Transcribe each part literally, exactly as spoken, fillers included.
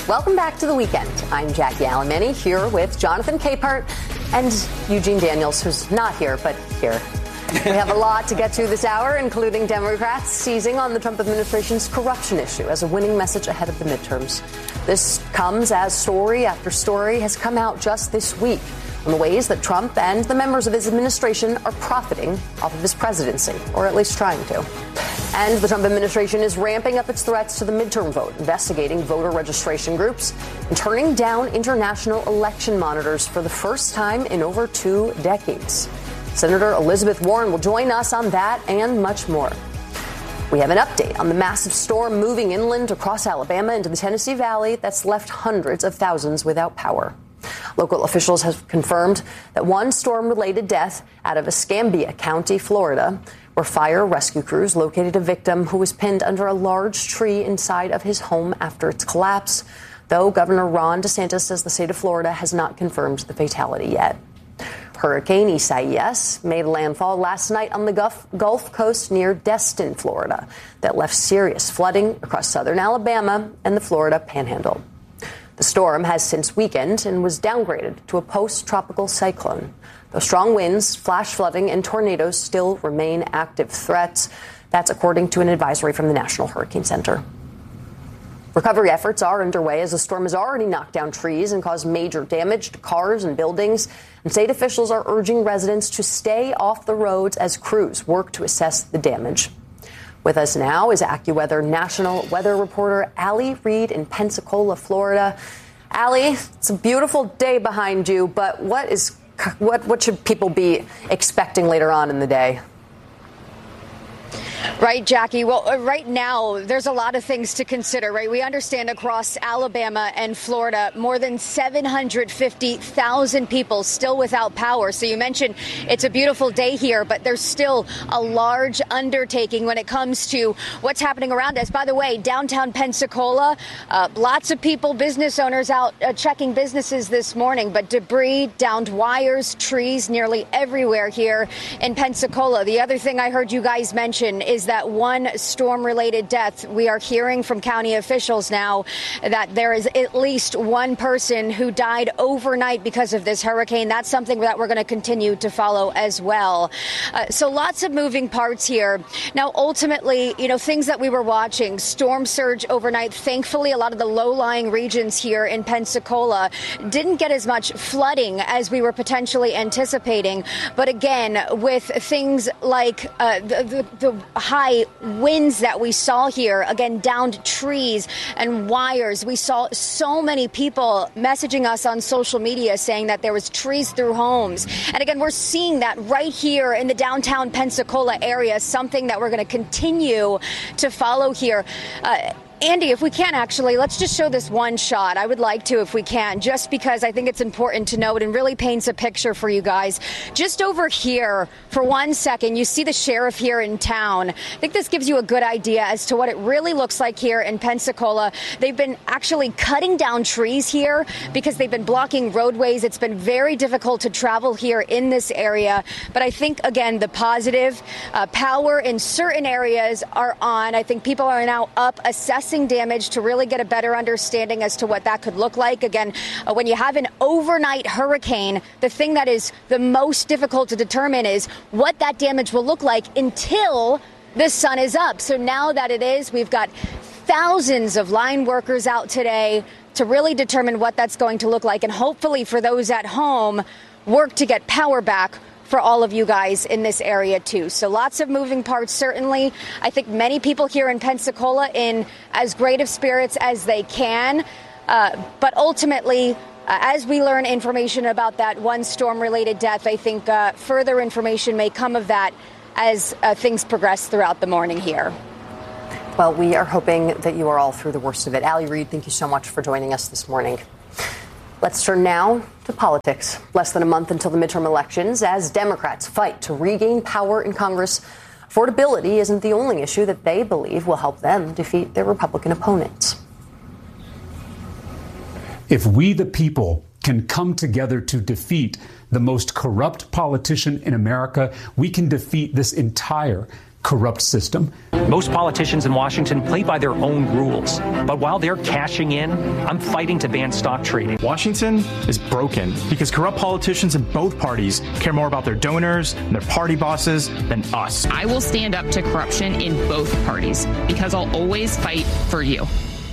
Welcome back to The Weekend. I'm Jackie Alemany here with Jonathan Capehart and Eugene Daniels, who's not here, but here. We have a lot to get to this hour, including Democrats seizing on the Trump administration's corruption issue as a winning message ahead of the midterms. This comes as story after story has come out just this week on the ways that Trump and the members of his administration are profiting off of his presidency, or at least trying to. And the Trump administration is ramping up its threats to the midterm vote, investigating voter registration groups, and turning down international election monitors for the first time in over two decades. Senator Elizabeth Warren will join us on that and much more. We have an update on the massive storm moving inland across Alabama into the Tennessee Valley that's left hundreds of thousands without power. Local officials have confirmed that one storm-related death out of Escambia County, Florida, where fire rescue crews located a victim who was pinned under a large tree inside of his home after its collapse, though Governor Ron DeSantis says the state of Florida has not confirmed the fatality yet. Hurricane Isaias made landfall last night on the Gulf, Gulf Coast near Destin, Florida, that left serious flooding across southern Alabama and the Florida Panhandle. The storm has since weakened and was downgraded to a post-tropical cyclone, though strong winds, flash flooding, and tornadoes still remain active threats. That's according to an advisory from the National Hurricane Center. Recovery efforts are underway as the storm has already knocked down trees and caused major damage to cars and buildings. And state officials are urging residents to stay off the roads as crews work to assess the damage. With us now is AccuWeather national weather reporter Allie Reed in Pensacola, Florida. Allie, it's a beautiful day behind you, but what is what what should people be expecting later on in the day? Right, Jackie. Well, right now, there's a lot of things to consider, right? We understand across Alabama and Florida, more than seven hundred fifty thousand people still without power. So you mentioned it's a beautiful day here, but there's still a large undertaking when it comes to what's happening around us. By the way, downtown Pensacola, uh, lots of people, business owners out uh, checking businesses this morning, but debris, downed wires, trees nearly everywhere here in Pensacola. The other thing I heard you guys mention is is that one storm-related death. We are hearing from county officials now that there is at least one person who died overnight because of this hurricane. That's something that we're going to continue to follow as well. Uh, so lots of moving parts here. Now, ultimately, you know, things that we were watching, storm surge overnight. Thankfully, a lot of the low-lying regions here in Pensacola didn't get as much flooding as we were potentially anticipating. But again, with things like uh, the, the, the high winds that we saw here, again, downed trees and wires. We saw so many people messaging us on social media saying that there was trees through homes. And again, we're seeing that right here in the downtown Pensacola area, something that we're going to continue to follow here. Uh, Andy, if we can, actually, let's just show this one shot. I would like to, if we can, just because I think it's important to note and really paints a picture for you guys. Just over here, for one second, you see the sheriff here in town. I think this gives you a good idea as to what it really looks like here in Pensacola. They've been actually cutting down trees here because they've been blocking roadways. It's been very difficult to travel here in this area. But I think, again, the positive uh, power in certain areas are on. I think people are now up assessing damage to really get a better understanding as to what that could look like. Again, uh, when you have an overnight hurricane, the thing that is the most difficult to determine is what that damage will look like until the sun is up. So now that it is, we've got thousands of line workers out today to really determine what that's going to look like. And hopefully for those at home, work to get power back for all of you guys in this area, too. So lots of moving parts, certainly. I think many people here in Pensacola in as great of spirits as they can. Uh, but ultimately, uh, as we learn information about that one storm-related death, I think uh, further information may come of that as uh, things progress throughout the morning here. Well, we are hoping that you are all through the worst of it. Allie Reed, thank you so much for joining us this morning. Let's turn now to politics. Less than a month until the midterm elections, as Democrats fight to regain power in Congress, affordability isn't the only issue that they believe will help them defeat their Republican opponents. If we, the people, can come together to defeat the most corrupt politician in America, we can defeat this entire corrupt system. Most politicians in Washington play by their own rules. But while they're cashing in, I'm fighting to ban stock trading. Washington is broken because corrupt politicians in both parties care more about their donors and their party bosses than us. I will stand up to corruption in both parties because I'll always fight for you.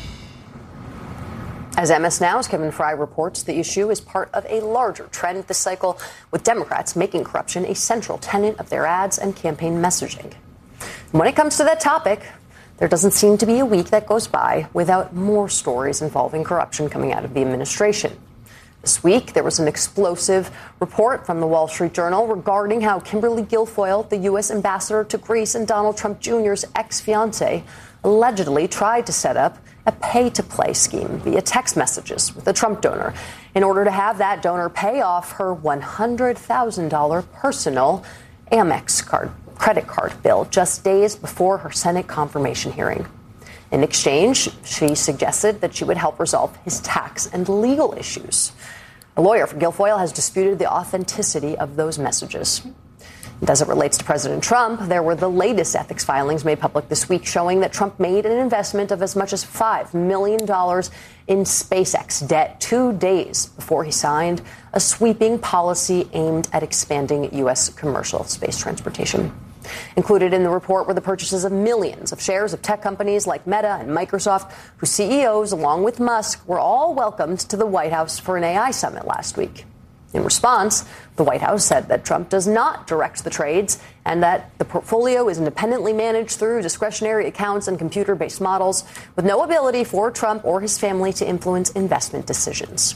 As M S Now's Kevin Fry reports, the issue is part of a larger trend this cycle, with Democrats making corruption a central tenet of their ads and campaign messaging. When it comes to that topic, there doesn't seem to be a week that goes by without more stories involving corruption coming out of the administration. This week, there was an explosive report from the Wall Street Journal regarding how Kimberly Guilfoyle, the U S ambassador to Greece and Donald Trump Junior's ex-fiancé, allegedly tried to set up a pay-to-play scheme via text messages with a Trump donor in order to have that donor pay off her one hundred thousand dollars personal Amex card, credit card bill just days before her Senate confirmation hearing. In exchange, she suggested that she would help resolve his tax and legal issues. A lawyer for Guilfoyle has disputed the authenticity of those messages. And as it relates to President Trump, there were the latest ethics filings made public this week showing that Trump made an investment of as much as five million dollars in SpaceX debt two days before he signed a sweeping policy aimed at expanding U S commercial space transportation. Included in the report were the purchases of millions of shares of tech companies like Meta and Microsoft, whose C E Os, along with Musk, were all welcomed to the White House for an A I summit last week. In response, the White House said that Trump does not direct the trades and that the portfolio is independently managed through discretionary accounts and computer-based models with no ability for Trump or his family to influence investment decisions.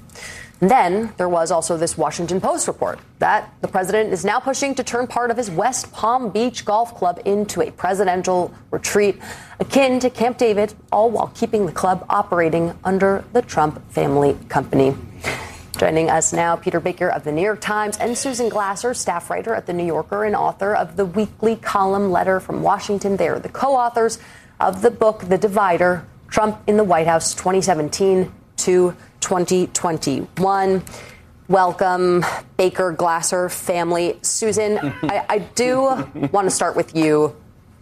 And then there was also this Washington Post report that the president is now pushing to turn part of his West Palm Beach golf club into a presidential retreat akin to Camp David, all while keeping the club operating under the Trump family company. Joining us now, Peter Baker of the New York Times and Susan Glasser, staff writer at The New Yorker and author of the weekly column Letter from Washington. They are the co-authors of the book, The Divider, Trump in the White House twenty seventeen to twenty twenty-one. Welcome, Baker, Glasser family. Susan, I, I do want to start with you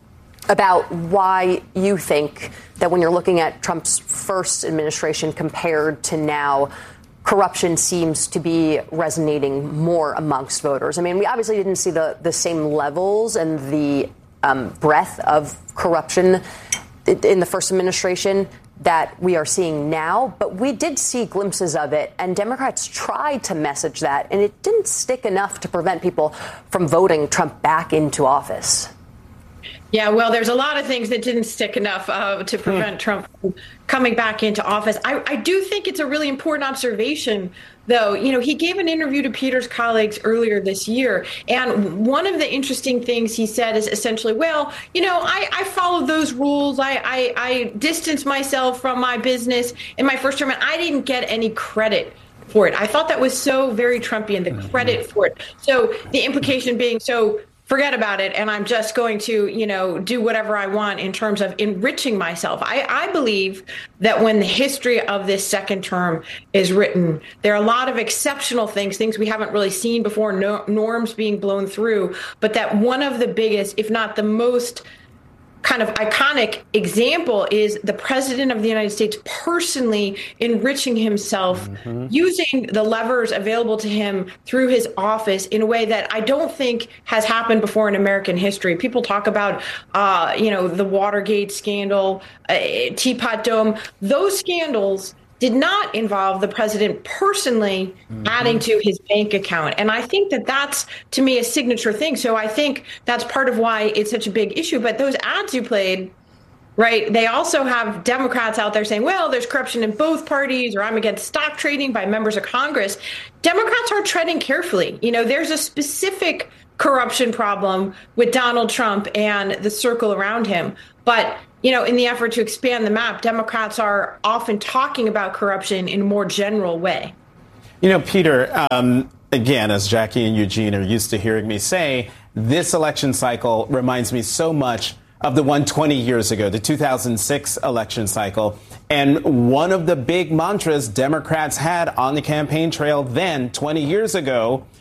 about why you think that when you're looking at Trump's first administration compared to now, corruption seems to be resonating more amongst voters. I mean, we obviously didn't see the, the same levels and the um, breadth of corruption in the first administration that we are seeing now, but we did see glimpses of it, and Democrats tried to message that, and it didn't stick enough to prevent people from voting Trump back into office. Yeah, well, there's a lot of things that didn't stick enough uh, to prevent mm. Trump from coming back into office. I, I do think it's a really important observation, though. You know, he gave an interview to Peter's colleagues earlier this year, and one of the interesting things he said is essentially, well, you know, I, I followed those rules. I, I, I distanced myself from my business in my first term, and I didn't get any credit for it. I thought that was so very Trumpian, the credit for it. So the implication being, so forget about it, and I'm just going to, you know, do whatever I want in terms of enriching myself. I, I believe that when the history of this second term is written, there are a lot of exceptional things, things we haven't really seen before, no, norms being blown through, but that one of the biggest, if not the most kind of iconic example is the president of the United States personally enriching himself, mm-hmm. using the levers available to him through his office in a way that I don't think has happened before in American history. People talk about, uh, you know, the Watergate scandal, uh, Teapot Dome. Those scandals did not involve the president personally mm-hmm. adding to his bank account. And I think that that's, to me, a signature thing. So I think that's part of why it's such a big issue. But those ads you played, right, they also have Democrats out there saying, well, there's corruption in both parties, or I'm against stock trading by members of Congress. Democrats are treading carefully. You know, there's a specific corruption problem with Donald Trump and the circle around him. But you know, in the effort to expand the map, Democrats are often talking about corruption in a more general way. You know, Peter, um, again, as Jackie and Eugene are used to hearing me say, this election cycle reminds me so much of the one twenty years ago, the two thousand six election cycle. And one of the big mantras Democrats had on the campaign trail then, twenty years ago,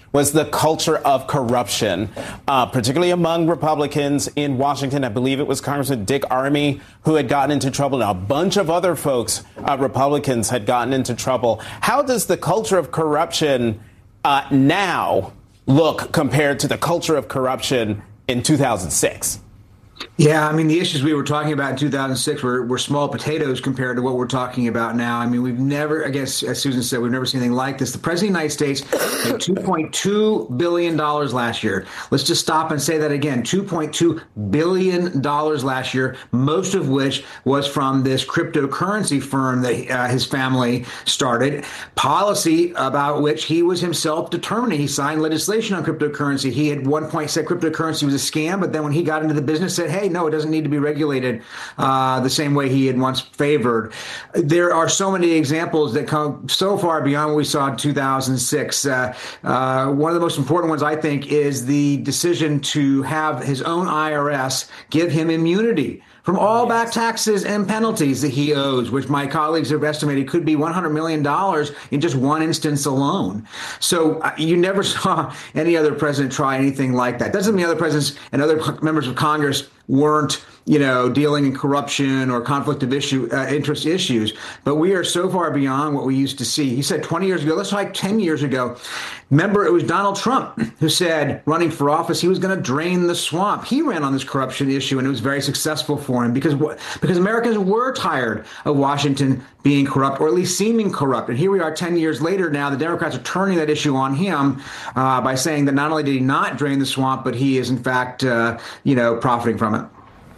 was the culture of corruption, uh, particularly among Republicans in Washington. I believe it was Congressman Dick Armey who had gotten into trouble. Now, a bunch of other folks, uh, Republicans, had gotten into trouble. How does the culture of corruption uh, now look compared to the culture of corruption in two thousand six? Yeah, I mean, the issues we were talking about in two thousand six were, were small potatoes compared to what we're talking about now. I mean, we've never, I guess, as Susan said, we've never seen anything like this. The President of the United States made two point two billion dollars last year. Let's just stop and say that again, two point two billion dollars last year, most of which was from this cryptocurrency firm that uh, his family started, policy about which he was himself determining. He signed legislation on cryptocurrency. He at one point said cryptocurrency was a scam, but then when he got into the business, said, hey, no, it doesn't need to be regulated uh, the same way he had once favored. There are so many examples that come so far beyond what we saw in two thousand six. Uh, uh, one of the most important ones, I think, is the decision to have his own I R S give him immunity from all yes. back taxes and penalties that he owes, which my colleagues have estimated could be one hundred million dollars in just one instance alone. So uh, you never saw any other president try anything like that. Doesn't mean other presidents and other members of Congress weren't, you know, dealing in corruption or conflict of issue uh, interest issues. But we are so far beyond what we used to see. He said twenty years ago, let's like ten years ago. Remember, it was Donald Trump who said, running for office, he was going to drain the swamp. He ran on this corruption issue, and it was very successful for him because because Americans were tired of Washington being corrupt, or at least seeming corrupt. And here we are ten years later now. The Democrats are turning that issue on him uh, by saying that not only did he not drain the swamp, but he is, in fact, uh, you know, profiting from it.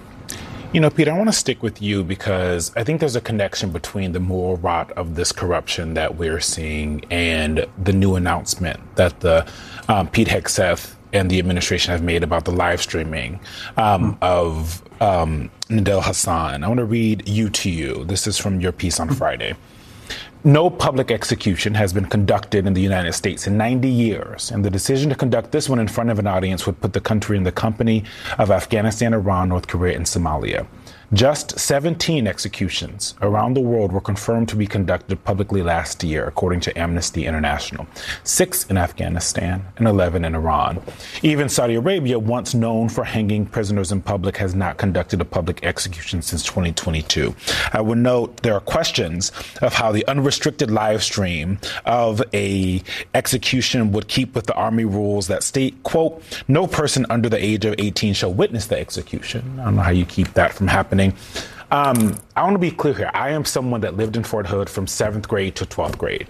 You know, Peter, I want to stick with you because I think there's a connection between the moral rot of this corruption that we're seeing and the new announcement that the um, Pete Hegseth and the administration have made about the live streaming um, mm-hmm. of um, Nidal Hasan. I want to read you to you. This is from your piece on Friday. No public execution has been conducted in the United States in ninety years, and the decision to conduct this one in front of an audience would put the country in the company of Afghanistan, Iran, North Korea, and Somalia. Just seventeen executions around the world were confirmed to be conducted publicly last year, according to Amnesty International. Six in Afghanistan and eleven in Iran. Even Saudi Arabia, once known for hanging prisoners in public, has not conducted a public execution since twenty twenty-two. I would note there are questions of how the unrestricted live stream of a execution would keep with the Army rules that state, quote, no person under the age of eighteen shall witness the execution. I don't know how you keep that from happening. Um, I want to be clear here. I am someone that lived in Fort Hood from seventh grade to twelfth grade.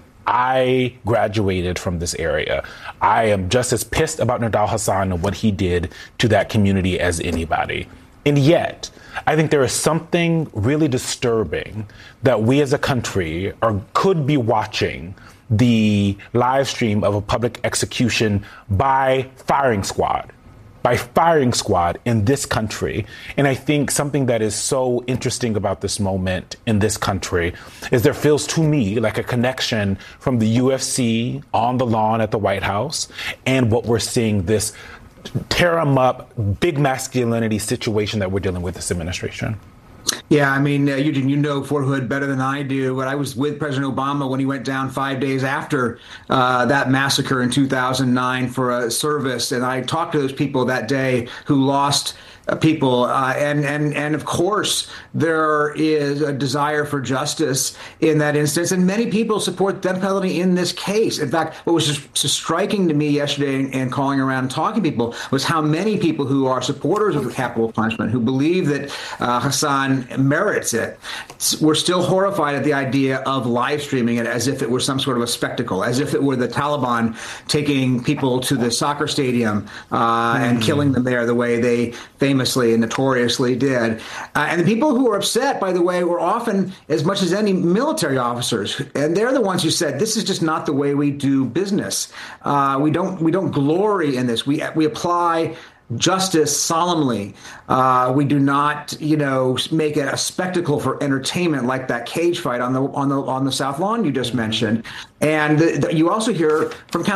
I graduated from this area. I am just as pissed about Nidal Hasan and what he did to that community as anybody. And yet, I think there is something really disturbing that we as a country are, could be watching the live stream of a public execution by firing squad. by firing squad in this country. And I think something that is so interesting about this moment in this country is there feels to me like a connection from the U F C on the lawn at the White House and what we're seeing, this tear 'em up, big masculinity situation that we're dealing with this administration. Yeah, I mean, uh, Eugene, you know Fort Hood better than I do, but I was with President Obama when he went down five days after uh, that massacre in two thousand nine for a service. And I talked to those people that day who lost uh, people. Uh, and, and, and of course, there is a desire for justice in that instance. And many people support death penalty in this case. In fact, what was just so striking to me yesterday and calling around and talking to people was how many people who are supporters of the capital punishment, who believe that uh, Hasan merits it, we're still horrified at the idea of live streaming it as if it were some sort of a spectacle, as if it were the Taliban taking people to the soccer stadium uh, mm-hmm. and killing them there the way they famously and notoriously did. Uh, and the people who were upset, by the way, were often as much as any military officers. And they're the ones who said, this is just not the way we do business. Uh, we don't we don't glory in this. We we apply justice solemnly. Uh, we do not, you know, make it a spectacle for entertainment like that cage fight on the on the on the South Lawn you just mentioned. And the, the, you also hear from